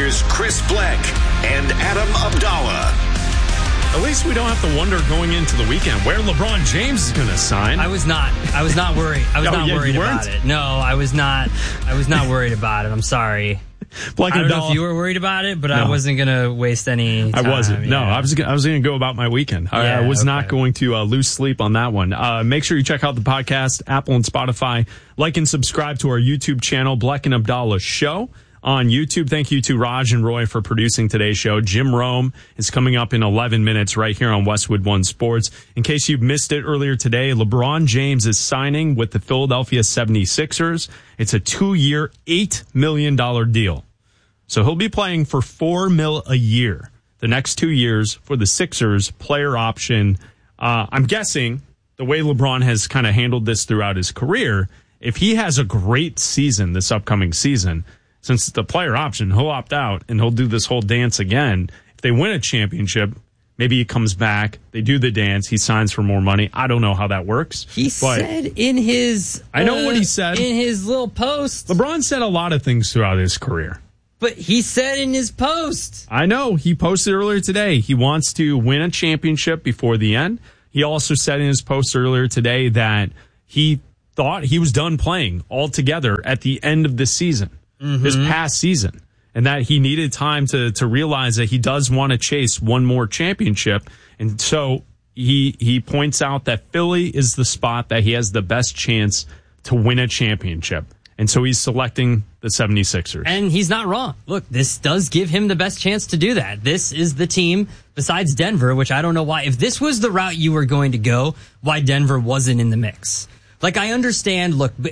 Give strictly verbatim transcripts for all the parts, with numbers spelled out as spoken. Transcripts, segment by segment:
Here's Chris Bleck and Adam Abdallah. At least we don't have to wonder going into the weekend where LeBron James is going to sign. I was not. I was not worried. I was oh, not yeah, worried about it. No, I was not. I was not worried about it. I'm sorry. Black I don't know if you were worried about it, but no. I wasn't going to waste any time. I wasn't. Yeah. No, I was I was going to go about my weekend. I, Yeah, I was okay. not going to uh, lose sleep on that one. Uh, make sure you check out the podcast, Apple and Spotify. Like and subscribe to our YouTube channel, Bleck and Abdallah Show on YouTube. Thank you to Raj and Roy for producing today's show. Jim Rome is coming up in eleven minutes right here on Westwood One Sports. In case you missed it earlier today, LeBron James is signing with the Philadelphia seventy-sixers. It's a two-year, eight million dollars deal. So he'll be playing for four mil a year the next two years for the Sixers player option. Uh, I'm guessing the way LeBron has kind of handled this throughout his career, if he has a great season this upcoming season, since it's the player option, he'll opt out and he'll do this whole dance again. If they win a championship, maybe he comes back, they do the dance, he signs for more money. I don't know how that works. He said in his... I know uh, what he said. In his little post. LeBron said a lot of things throughout his career. But he said in his post. I know. He posted earlier today. He wants to win a championship before the end. He also said in his post earlier today that he thought he was done playing altogether at the end of this season, mm-hmm. this past season, and that he needed time to to realize that he does want to chase one more championship. And so he he points out that Philly is the spot that he has the best chance to win a championship. And so he's selecting the seventy-sixers. And he's not wrong. Look, this does give him the best chance to do that. This is the team, besides Denver, which I don't know why. If this was the route you were going to go, why Denver wasn't in the mix. Like, I understand, look, but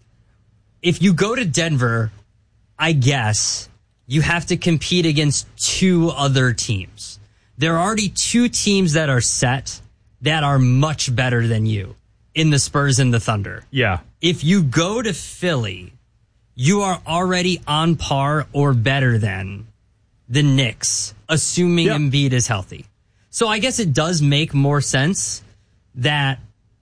if you go to Denver, I guess you have to compete against two other teams. There are already two teams that are set that are much better than you in the Spurs and the Thunder. Yeah. If you go to Philly, you are already on par or better than the Knicks, assuming yep. Embiid is healthy. So I guess it does make more sense that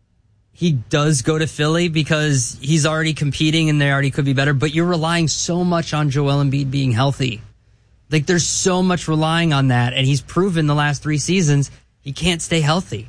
he does go to Philly because he's already competing and they already could be better, but you're relying so much on Joel Embiid being healthy. Like, there's so much relying on that, and he's proven the last three seasons he can't stay healthy.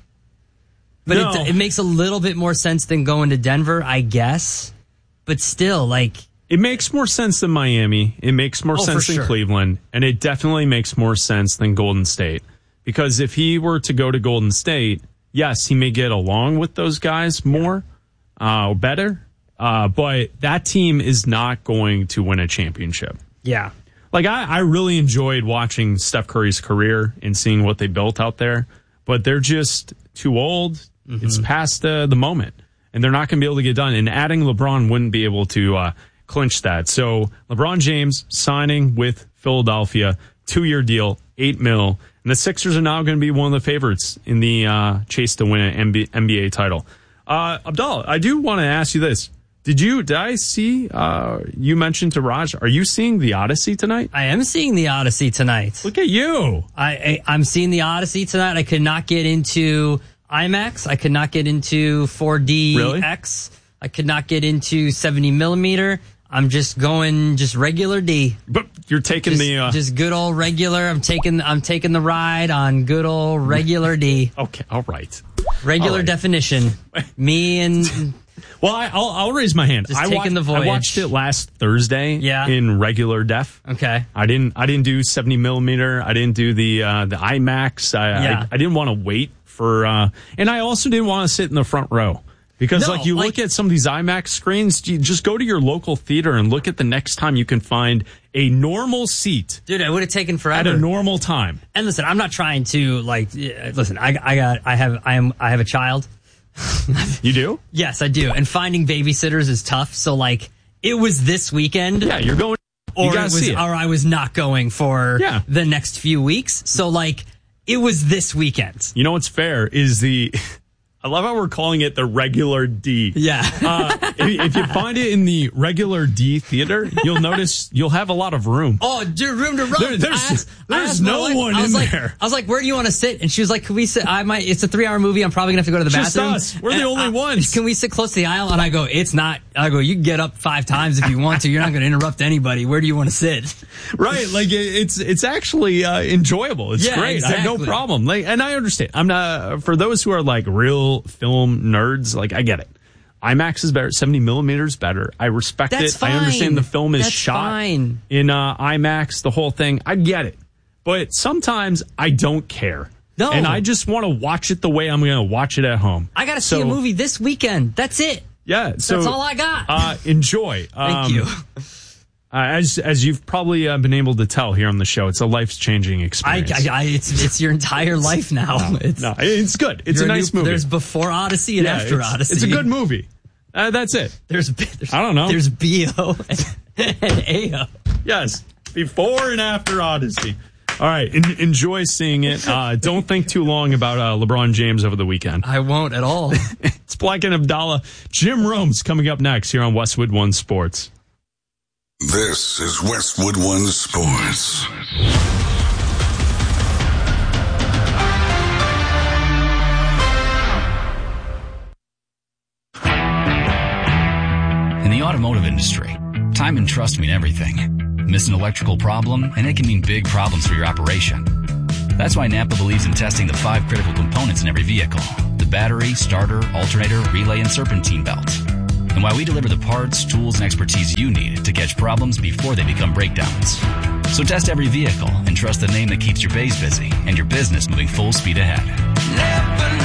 But no. it, it makes a little bit more sense than going to Denver, I guess. But still, like... It makes more sense than Miami. It makes more oh, sense than sure. Cleveland. And it definitely makes more sense than Golden State. Because if he were to go to Golden State, yes, he may get along with those guys more uh, or better. Uh, but that team is not going to win a championship. Yeah. Like, I, I really enjoyed watching Steph Curry's career and seeing what they built out there. But they're just too old. Mm-hmm. It's past uh, the moment, and they're not going to be able to get done. And adding LeBron wouldn't be able to uh, clinch that. So LeBron James signing with Philadelphia, two-year deal, eight mil. And the Sixers are now going to be one of the favorites in the uh, chase to win an N B A title. Uh, Abdallah, I do want to ask you this. Did you, did I see, uh, you mentioned to Raj, are you seeing The Odyssey tonight? I am seeing The Odyssey tonight. Look at you. I, I I'm seeing The Odyssey tonight. I could not get into IMAX. I could not get into four D Really? X. I could not get into seventy millimeter. I'm just going just regular D. But you're taking just, the... Uh... Just good old regular. I'm taking I'm taking the ride on good old regular D. Okay, all right. Regular all right. definition. Me and... Well, I, I'll, I'll raise my hand. Just I taking watched, the voyage. I watched it last Thursday yeah. in regular def. Okay. I didn't I didn't do seventy millimeter. I didn't do the uh, the IMAX. I, yeah. I, I didn't want to wait for... Uh, and I also didn't want to sit in the front row. Because, no, like, you like, look at some of these IMAX screens, you just go to your local theater and look at the next time you can find a normal seat. Dude, it would have taken forever. At a normal time. And listen, I'm not trying to, like, listen, I, I got, I have, I am, I have a child. You do? Yes, I do. And finding babysitters is tough. So, like, it was this weekend. Yeah, you're going, you or gotta it was, see it. or I was not going for yeah. the next few weeks. So, like, it was this weekend. You know what's fair is the... I love how we're calling it the regular D. Yeah. uh, if, if you find it in the regular D theater, you'll notice you'll have a lot of room. Oh, dude, room to run. There, there's I asked, there's I asked no wife, one I was in like, there. I was like, where do you want to sit? And she was like, can we sit? I might. It's a three-hour movie. I'm probably gonna have to go to the Just bathroom. us. We're the And only I, ones. Can we sit close to the aisle? And I go, it's not. I go, you can get up five times if you want to. You're not gonna interrupt anybody. Where do you want to sit? Right, like it, it's it's actually uh, enjoyable. It's Yeah, great. exactly. I have no problem. Like, and I understand. I'm not for those who are like real film nerds. Like, I get it. IMAX is better. seventy millimeters better. I respect That's it. fine. I understand the film is That's shot fine. in uh, IMAX. The whole thing. I get it. But sometimes I don't care. No. And I just want to watch it the way I'm going to watch it at home. I got to so, see a movie this weekend. That's it. Yeah. So That's all I got. Uh, enjoy. Thank um, you. Uh, as as you've probably uh, been able to tell here on the show, it's a life changing I, experience. I, I, it's it's your entire life now. no, it's no, it's good. It's a you're nice new- movie. There's before Odyssey and Yeah, after it's, Odyssey. It's a good movie. Uh, that's it. There's, there's I don't know. There's B O and A O. Yes, before and after Odyssey. All right, en- enjoy seeing it. Uh, don't think too long about uh, LeBron James over the weekend. I won't at all. It's Black and Abdallah. Jim Rome's coming up next here on Westwood One Sports. This is Westwood One Sports. In the automotive industry, time and trust mean everything. Miss an electrical problem, and it can mean big problems for your operation. That's why Napa believes in testing the five critical components in every vehicle: the battery, starter, alternator, relay, and serpentine belt. And why we deliver the parts, tools, and expertise you need to catch problems before they become breakdowns. So test every vehicle and trust the name that keeps your bays busy and your business moving full speed ahead. Napa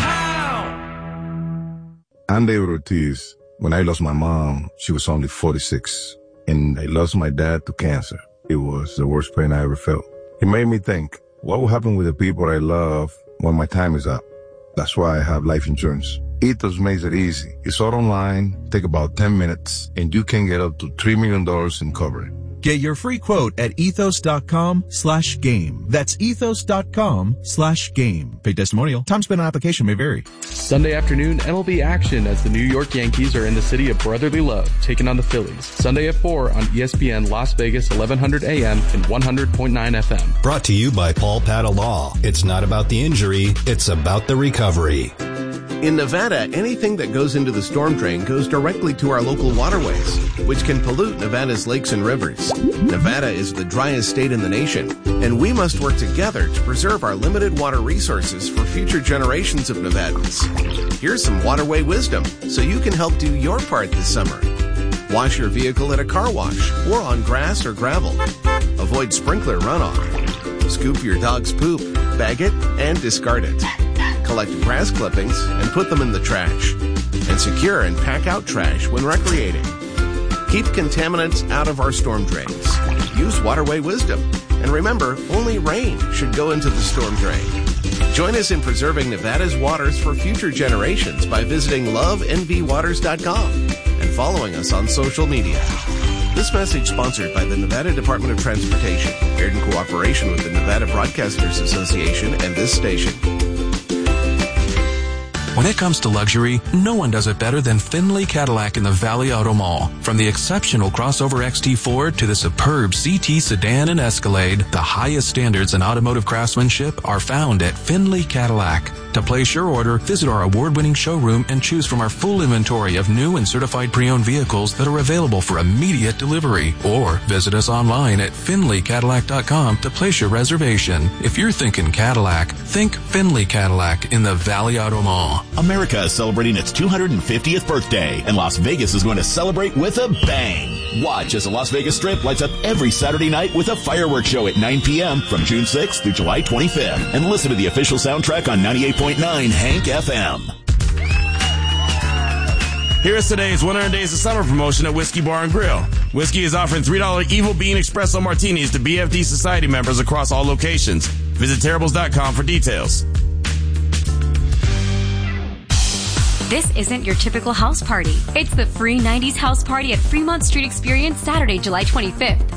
know-how. I'm David Ortiz. When I lost my mom, she was only forty-six. And I lost my dad to cancer. It was the worst pain I ever felt. It made me think, what will happen with the people I love when my time is up? That's why I have life insurance. Ethos makes it easy. It's all online, take about ten minutes, and you can get up to three million dollars in coverage. Get your free quote at ethos.com slash game. That's ethos.com slash game. Paid testimonial. Time spent on application may vary. Sunday afternoon, M L B action as the New York Yankees are in the city of brotherly love, taking on the Phillies. Sunday at four on E S P N Las Vegas, eleven hundred A M and one hundred point nine F M. Brought to you by Paul Pata Law. It's not about the injury, it's about the recovery. In Nevada, anything that goes into the storm drain goes directly to our local waterways, which can pollute Nevada's lakes and rivers. Nevada is the driest state in the nation, and we must work together to preserve our limited water resources for future generations of Nevadans. Here's some waterway wisdom so you can help do your part this summer. Wash your vehicle at a car wash or on grass or gravel. Avoid sprinkler runoff. Scoop your dog's poop, bag it, and discard it. Collect grass clippings and put them in the trash. And secure and pack out trash when recreating. Keep contaminants out of our storm drains. Use waterway wisdom. And remember, only rain should go into the storm drain. Join us in preserving Nevada's waters for future generations by visiting love n v waters dot com and following us on social media. This message sponsored by the Nevada Department of Transportation, aired in cooperation with the Nevada Broadcasters Association and this station. When it comes to luxury, no one does it better than Findlay Cadillac in the Valley Auto Mall. From the exceptional crossover X T Ford to the superb C T sedan and Escalade, the highest standards in automotive craftsmanship are found at Findlay Cadillac. To place your order, visit our award-winning showroom and choose from our full inventory of new and certified pre-owned vehicles that are available for immediate delivery. Or visit us online at Findlay Cadillac dot com to place your reservation. If you're thinking Cadillac, think Findlay Cadillac in the Valley Auto Mall. America is celebrating its two hundred fiftieth birthday, and Las Vegas is going to celebrate with a bang. Watch as the Las Vegas Strip lights up every Saturday night with a fireworks show at nine p.m. from June sixth through July twenty-fifth. And listen to the official soundtrack on ninety-eight point nine Hank F M. Here's today's one hundred Days of Summer promotion at Whiskey Bar and Grill. Whiskey is offering three dollars Evil Bean Espresso Martinis to B F D Society members across all locations. Visit terribles dot com for details. This isn't your typical house party. It's the Free nineties House Party at Fremont Street Experience Saturday, July twenty-fifth.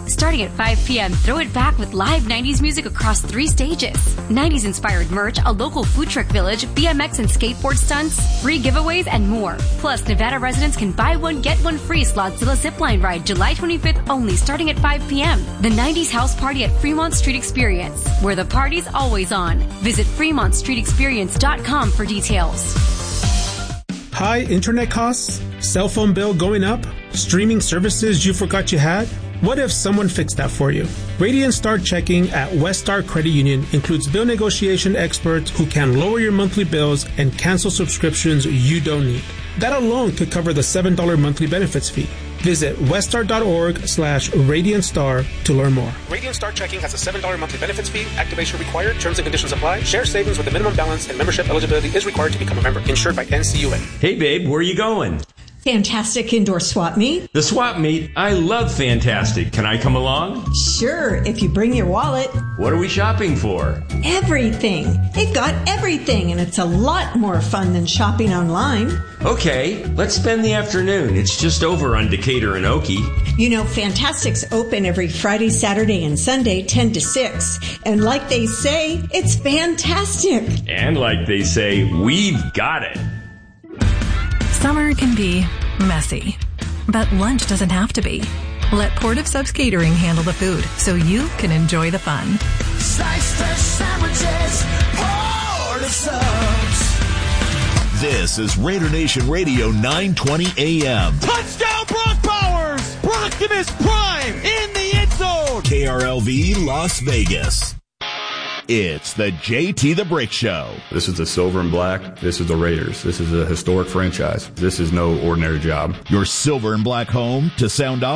Starting at five p.m., throw it back with live nineties music across three stages. nineties-inspired merch, a local food truck village, B M X and skateboard stunts, free giveaways, and more. Plus, Nevada residents can buy one, get one free Slotzilla zipline ride July twenty-fifth only, starting at five p.m. The nineties house party at Fremont Street Experience, where the party's always on. Visit fremont street experience dot com for details. High internet costs? Cell phone bill going up? Streaming services you forgot you had? What if someone fixed that for you? Radiant Star Checking at West Star Credit Union includes bill negotiation experts who can lower your monthly bills and cancel subscriptions you don't need. That alone could cover the seven dollars monthly benefits fee. Visit weststar.org slash Radiant Star to learn more. Radiant Star Checking has a seven dollars monthly benefits fee. Activation required. Terms and conditions apply. Share savings with a minimum balance and membership eligibility is required to become a member. Insured by N C U A. Hey, babe, where are you going? Fantastic indoor swap meet. The swap meet? I love Fantastic. Can I come along? Sure, if you bring your wallet. What are we shopping for? Everything. They've got everything, and it's a lot more fun than shopping online. Okay, let's spend the afternoon. It's just over on Decatur and Okie. You know, Fantastic's open every Friday, Saturday, and Sunday, ten to six. And like they say, it's fantastic. And like they say, we've got it. Summer can be messy, but lunch doesn't have to be. Let Port of Subs Catering handle the food so you can enjoy the fun. Slice fresh sandwiches, Port of Subs. This is Raider Nation Radio nine twenty A M. Touchdown Brock Bowers! Proctimus Prime in the end zone! K R L V Las Vegas. It's the J T the Brick Show. This is the Silver and Black. This is the Raiders. This is a historic franchise. This is no ordinary job. Your Silver and Black home to sound off